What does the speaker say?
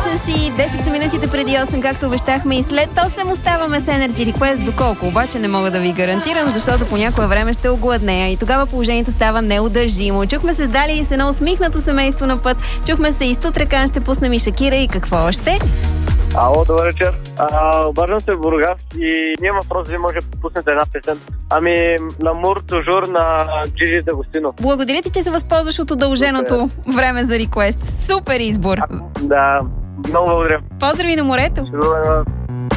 си, 10 са минутите преди 8, както обещахме, и след 8 оставаме с Energy Request. Доколко обаче не мога да ви гарантирам, защото по някое време ще огладнея и тогава положението става неудържимо. Чухме се с Дали и с едно усмихнато семейство на път. Чухме се и с Тутракан, ще пуснем и Шакира и какво още? Ало, добър вечер. Обаждам се в Бургас и ние въпрос, ви може да пуснете една песен. Ламур тужур на Джиджи Дагостино. Благодаря ти, че се възползваш от удълженото време за реквест. Супер избор! Да, много благодаря. Поздрави на морето!